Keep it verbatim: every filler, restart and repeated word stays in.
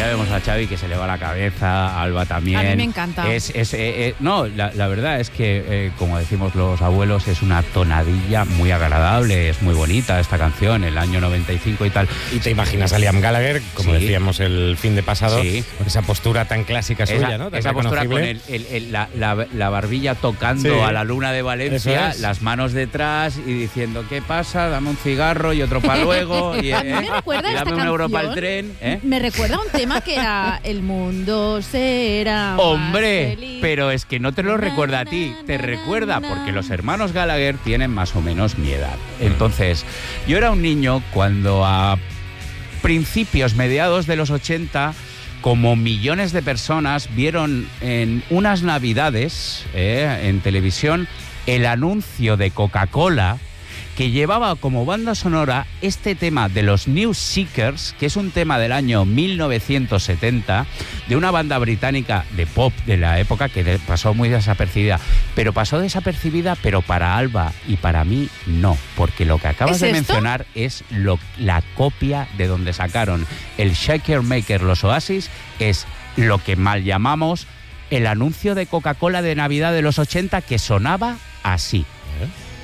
ya vemos a Xavi que se le va la cabeza, Alba también. A mí me encanta. Es, es, eh, eh, no, la, la verdad es que, eh, como decimos los abuelos, es una tonadilla muy agradable, es muy bonita esta canción, el año noventa y cinco y tal. Y te imaginas a Liam Gallagher, como Sí. decíamos el fin de pasado, Sí. con esa postura tan clásica Esa, suya, ¿no? Tan esa postura con reconocible. el, el, el, la, la, la barbilla tocando Sí. a la luna de Valencia, Eso es. las manos detrás y diciendo, ¿qué pasa? Dame un cigarro y otro para luego. Y, A mí me eh, recuerda y esta dame un euro para el canción. tren. ¿eh? Me recuerda a un tema que era El mundo será Hombre, más feliz. pero es que no te lo recuerda a ti, te recuerda porque los hermanos Gallagher tienen más o menos mi edad. Entonces, yo era un niño cuando a principios, mediados de los ochenta, como millones de personas vieron en unas navidades eh, en televisión el anuncio de Coca-Cola que llevaba como banda sonora este tema de los New Seekers, que es un tema del año mil novecientos setenta, de una banda británica de pop de la época que pasó muy desapercibida. Pero pasó desapercibida, pero para Alba y para mí no, porque lo que acabas ¿Es de esto? mencionar es lo, la copia de donde sacaron el Shaker Maker, los Oasis, es lo que mal llamamos el anuncio de Coca-Cola de Navidad de los ochenta, que sonaba así.